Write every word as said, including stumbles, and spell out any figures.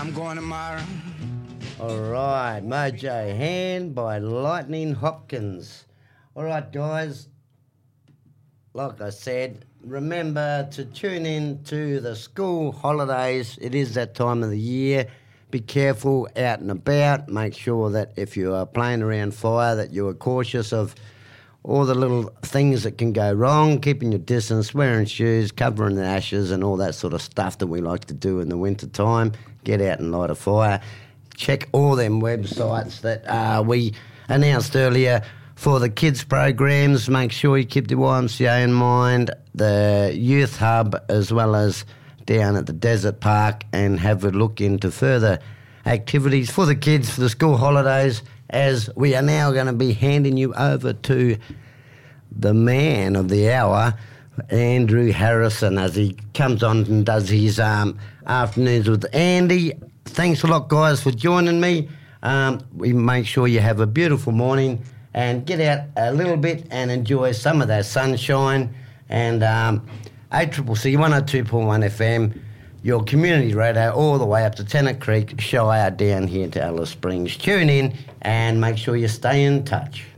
I'm going tomorrow. All right, Mojo Hand by Lightning Hopkins. All right, guys, like I said, remember to tune in to the school holidays. It is that time of the year. Be careful out and about. Make sure that if you are playing around fire that you are cautious of all the little things that can go wrong, keeping your distance, wearing shoes, covering the ashes and all that sort of stuff that we like to do in the winter time. Get out and light a fire. Check all them websites that uh, we announced earlier for the kids programs. Make sure you keep the Y M C A in mind, the youth hub, as well as down at the Desert Park, and have a look into further activities for the kids for the school holidays, as we are now going to be handing you over to the man of the hour, Andrew Harrison, as he comes on and does his um, afternoons with Andy. Thanks a lot, guys, for joining me. Um, we make sure you have a beautiful morning and get out a little bit and enjoy some of that sunshine. And um, A C C C one oh two point one F M, your community radio all the way up to Tennant Creek, Shire, down here to Alice Springs. Tune in and make sure you stay in touch.